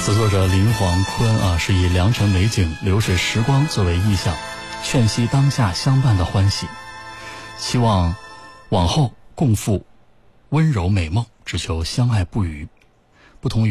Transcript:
词作者林黄坤是以良辰美景、流水时光作为意象，劝息当下相伴的欢喜，希望往后共赴温柔美梦，只求相爱不渝。不同于